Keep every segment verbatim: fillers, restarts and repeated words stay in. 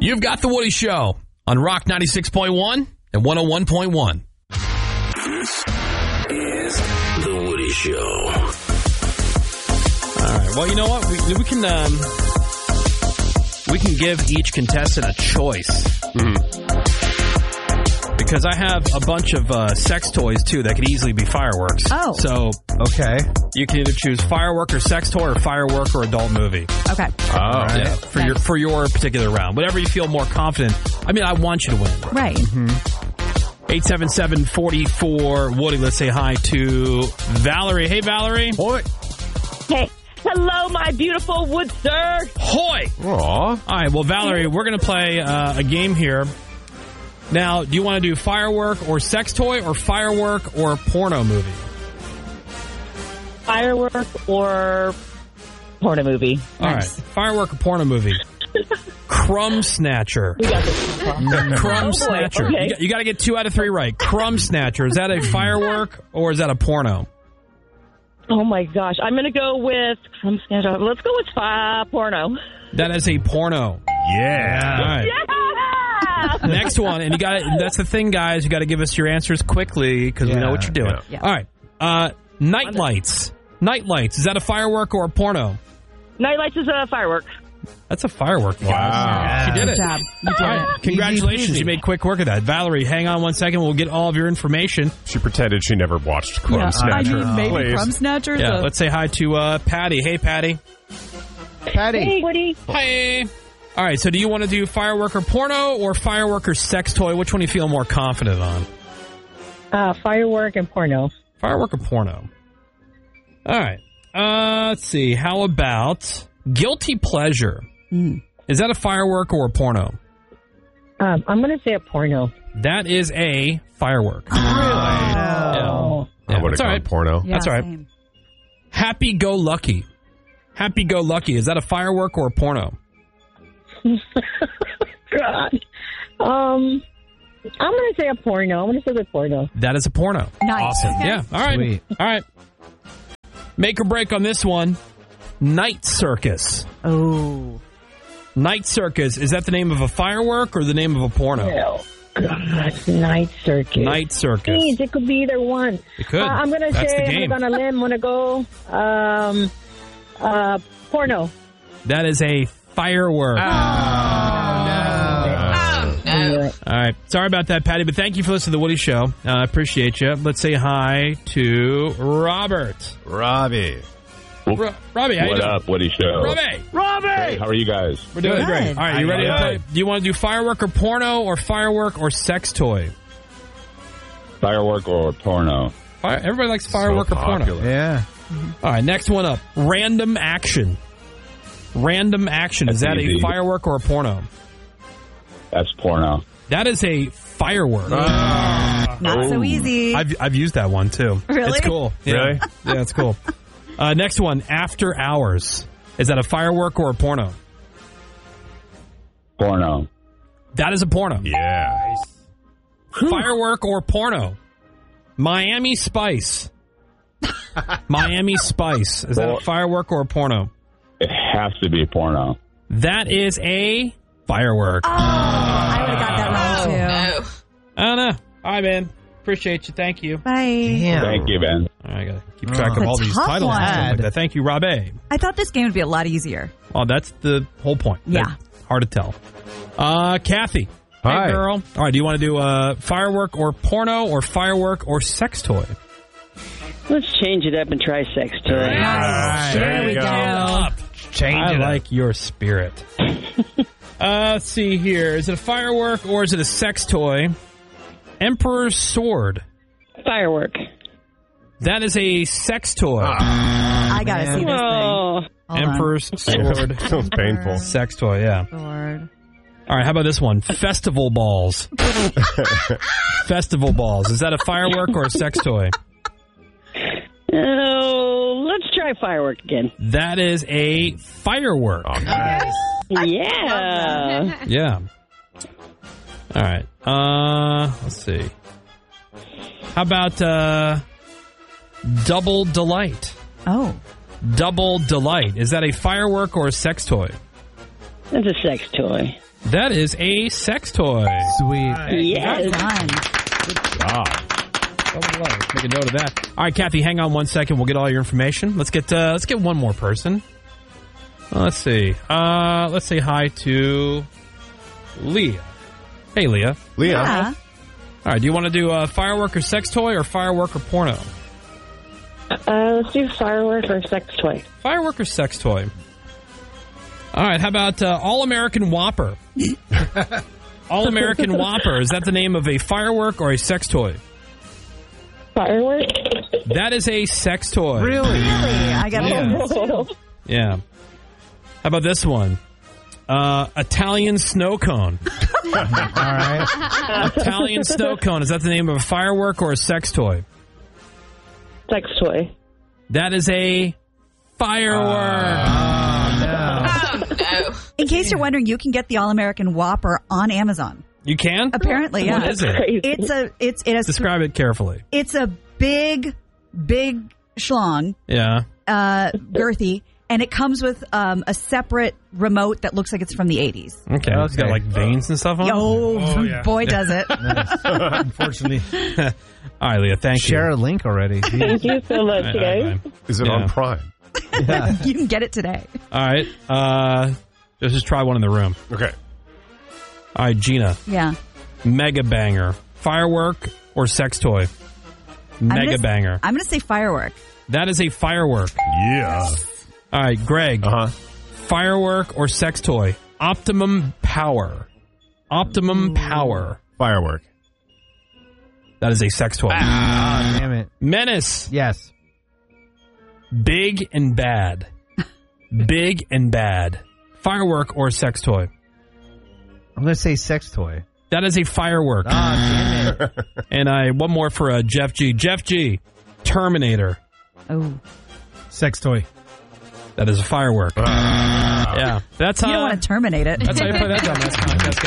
You've got The Woody Show on Rock ninety-six point one and one oh one point one. This is The Woody Show. All right. Well, you know what? We, we can um, we can give each contestant a choice. Mm-hmm. Because I have a bunch of uh, sex toys, too, that could easily be fireworks. Oh. So, okay. You can either choose firework or sex toy or firework or adult movie. Okay. Oh, right. Yeah, for nice. your for your particular round. Whatever you feel more confident. I mean, I want you to win. Right. Mm-hmm. eight seven seven, four four, Woody. Let's say hi to Valerie. Hey, Valerie. Hoy. Hey. Hello, my beautiful wood sir. Hoy. Aww. All right. Well, Valerie, we're going to play uh, a game here. Now, do you want to do firework or sex toy or firework or porno movie? Firework or porno movie. All nice. right. Firework or porno movie. Crumb Snatcher. We got this. Crumb oh, Snatcher. Okay. You got, you got to get two out of three right. Crumb Snatcher. Is that a firework or is that a porno? Oh, my gosh. I'm going to go with Crumb Snatcher. Let's go with uh, porno. That is a porno. Yeah. All right. Yeah! Next one, and you got that's the thing, guys. You got to give us your answers quickly because yeah, we know what you're doing. Yeah. Yeah. All right, uh, night lights. Night lights. Is that a firework or a porno? Night lights is a firework. That's a firework. Wow, yeah. She did Good it. job. You did all right. it. Congratulations, Easy, you made quick work of that. Valerie, hang on one second. We'll get all of your information. She pretended she never watched Crumb Yeah. Snatcher. I mean, maybe Please. Crumb Snatcher. Yeah. So. Let's say hi to uh, Patty. Hey, Patty. Patty. Hey, Woody. Hi. All right, so do you want to do firework or porno or firework or sex toy? Which one do you feel more confident on? Uh, firework and porno. Firework or porno? All right. Uh, let's see. How about guilty pleasure? Mm. Is that a firework or a porno? Um, I'm going to say a porno. That is a firework. Really? Oh. Yeah. I would have That's all gone right. porno. Yeah, That's all right. same. Happy-go-lucky. Happy-go-lucky. Is that a firework or a porno? God. Um, I'm going to say a porno. I'm going to say the porno. That is a porno. Nice. Awesome. Okay. Yeah. All right. Sweet. All right. Make or break on this one. Night Circus. Oh. Night Circus. Is that the name of a firework or the name of a porno? Oh, God. Night circus. Night Circus. Jeez, it could be either one. It could. Uh, I'm going to That's say, the I'm game. going to limb. I'm going to go um, uh, porno. That is a firework. Oh, no. All right. Sorry about that, Patty, but thank you for listening to The Woody Show. I uh, appreciate you. Let's say hi to Robert. Robbie. Ro- Robbie, how you What doing? up, Woody Show? Robbie! Robbie! Hey, how are you guys? We're doing Good. great. All right, you ready to Good. play? Do you want to do firework or porno or firework or sex toy? Firework or porno? Fire- Everybody likes firework So or porno. popular. Yeah. All right, next one up. Random action. Random action. Is That's that easy. a firework or a porno? That's porno. That is a firework. Not so Ooh. easy. I've I've used that one too. Really? It's cool. Yeah. Really? Yeah, it's cool. Uh, next one, After Hours. Is that a firework or a porno? Porno. That is a porno. Yeah. Firework or porno? Miami Spice. Miami Spice. Is that a Well- firework or a porno? It has to be porno. That is a firework. Oh, I would have got that wrong, too. I don't know. All right, man. Appreciate you. Thank you. Bye. Damn. Thank you, Ben. All right, I got to keep track Oh. of all It's a these tough titles. and stuff one. like that. Thank you, Robbie. I thought this game would be a lot easier. Oh, that's the whole point. Yeah. That- hard to tell. Uh, Kathy. Hi. Hey, girl. All right, do you want to do uh, firework or porno or firework or sex toy? Let's change it up and try sex toy. Nice. There There you we go. go. Change I it like your spirit. uh, let's see here. Is it a firework or is it a sex toy? Emperor's Sword. Firework. That is a sex toy. I got to see this thing. Oh. Hold Emperor's Sword. up. Sounds painful. Sex toy, yeah. Sword. All right, how about this one? Festival balls. Festival balls. Is that a firework or a sex toy? Oh, let's try firework again. That is a firework. Oh, nice. Yeah. Yeah. All right. Uh, let's see. How about uh, Double Delight? Oh. Double Delight. Is that a firework or a sex toy? That's a sex toy. That is a sex toy. Sweet. Yes. Done. Ah. Let's make a note of that. All right, Kathy, hang on one second. We'll get all your information. Let's get uh, let's get one more person. Uh, let's see. Uh, let's say hi to Leah. Hey, Leah. Leah. Yeah. All right, do you want to do a firework or sex toy or firework or porno? Uh, let's do firework or sex toy. Firework or sex toy? All right, how about uh, All-American Whopper? All-American Whopper. Is that the name of a firework or a sex toy? Firework? That is a sex toy. Really? Really? I got Yeah. it. Yeah. How about this one? Uh, Italian snow cone. All right. Italian snow cone. Is that the name of a firework or a sex toy? Sex toy. That is a firework. Oh, no. In case you're wondering, you can get the All-American Whopper on Amazon. You can? Apparently, yeah. What is it? Crazy. It's a it's it has Describe it carefully. it's a big big schlong, Yeah. uh, girthy, and it comes with um, a separate remote that looks like it's from the eighties. Okay. It's got Okay. like veins and stuff on it? Oh, yeah. boy, does it! Unfortunately. All right, Leah, thank Share you. a link already. Thank you so much, All you right, guys. bye. Is it Yeah. on Prime? You can get it today. All right. Uh, let's just try one in the room. Okay. All right, Gina. Yeah, Mega banger. Firework or sex toy? I'm Mega gonna- banger. I'm going to say firework. That is a firework. Yeah. All right, Greg. Uh huh. Firework or sex toy? Optimum power. Optimum power. Firework. That is a sex toy. Ah, damn it. Menace. Yes. Big and bad. Big and bad. Firework or sex toy? I'm going to say sex toy. That is a firework. Ah, damn it. And I one more for uh, Jeff G. Jeff G. Terminator. Oh, Sex toy. That is a firework. Yeah, that's how. you don't want to terminate it. That's how you play that dumbass contest,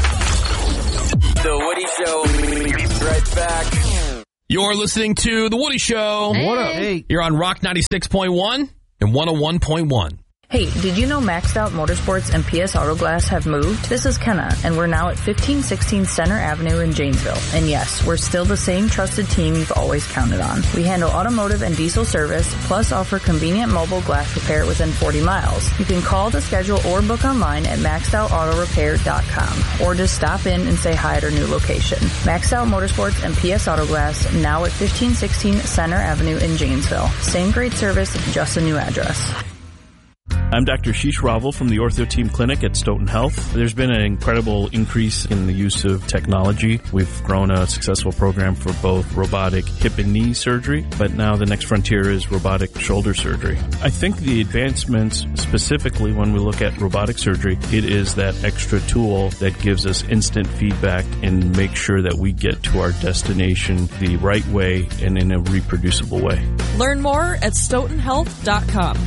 guys. The Woody Show. Be right back. You're listening to The Woody Show. What up? Hey. You're on Rock ninety-six point one and one oh one point one. Hey, did you know Maxed Out Motorsports and P S Auto Glass have moved? This is Kenna, and we're now at fifteen sixteen Center Avenue in Janesville. And yes, we're still the same trusted team you've always counted on. We handle automotive and diesel service, plus offer convenient mobile glass repair within forty miles. You can call to schedule or book online at maxed out auto repair dot com, or just stop in and say hi at our new location. Maxed Out Motorsports and P S Auto Glass, now at fifteen sixteen Center Avenue in Janesville. Same great service, just a new address. I'm Doctor Sheesh Ravel from the Ortho Team Clinic at Stoughton Health. There's been an incredible increase in the use of technology. We've grown a successful program for both robotic hip and knee surgery, but now the next frontier is robotic shoulder surgery. I think the advancements, specifically when we look at robotic surgery, it is that extra tool that gives us instant feedback and makes sure that we get to our destination the right way and in a reproducible way. Learn more at stoughton health dot com.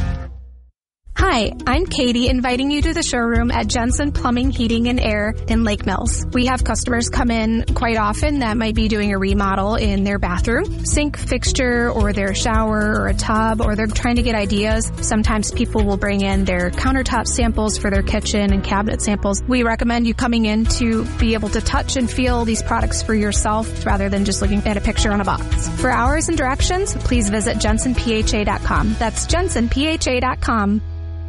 Hi, I'm Katie, inviting you to the showroom at Jensen Plumbing, Heating, and Air in Lake Mills. We have customers come in quite often that might be doing a remodel in their bathroom, sink fixture, or their shower, or a tub, or they're trying to get ideas. Sometimes people will bring in their countertop samples for their kitchen and cabinet samples. We recommend you coming in to be able to touch and feel these products for yourself rather than just looking at a picture on a box. For hours and directions, please visit jensen p h a dot com. That's jensen p h a dot com.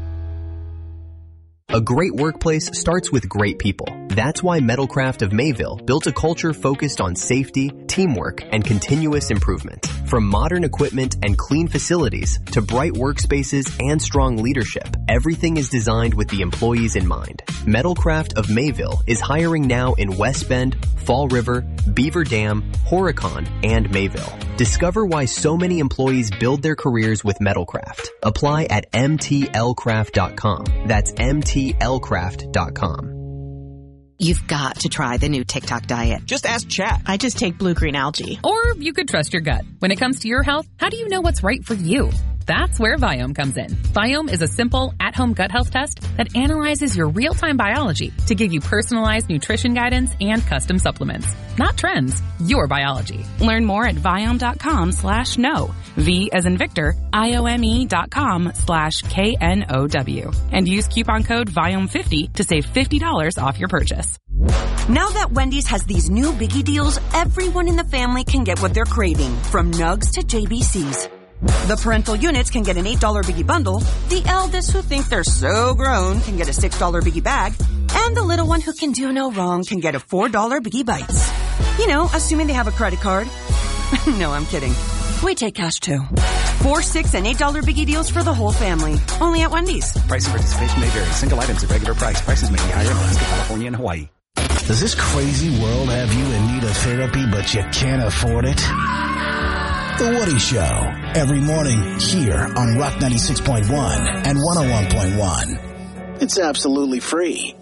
A great workplace starts with great people. That's why Metalcraft of Mayville built a culture focused on safety, teamwork, and continuous improvement. From modern equipment and clean facilities to bright workspaces and strong leadership, everything is designed with the employees in mind. Metalcraft of Mayville is hiring now in West Bend, Fall River, Beaver Dam, Horicon, and Mayville. Discover why so many employees build their careers with Metalcraft. Apply at m t l craft dot com. That's m t l craft dot com. You've got to try the new TikTok diet. Just ask Chat. I just take blue-green algae. Or you could trust your gut. When it comes to your health, how do you know what's right for you? That's where Viome comes in. Viome is a simple, at-home gut health test that analyzes your real-time biology to give you personalized nutrition guidance and custom supplements. Not trends, your biology. Learn more at viome dot com slash no. V as in Victor, I-O-M-E dot com slash K N O W. And use coupon code V I O M fifty to save fifty dollars off your purchase. Now that Wendy's has these new biggie deals, everyone in the family can get what they're craving, from Nugs to J B Cs. The parental units can get an eight dollar biggie bundle, the eldest who think they're so grown can get a six dollar biggie bag, and the little one who can do no wrong can get a four dollar biggie bites. You know, assuming they have a credit card. No, I'm kidding. We take cash too. Four, six, and eight dollar biggie deals for the whole family. Only at Wendy's. Price and participation may vary. Single items at regular price. Prices may be higher in Alaska, California, and Hawaii. Does this crazy world have you in need of therapy, but you can't afford it? The Woody Show, every morning here on Rock ninety-six point one and one oh one point one. It's absolutely free.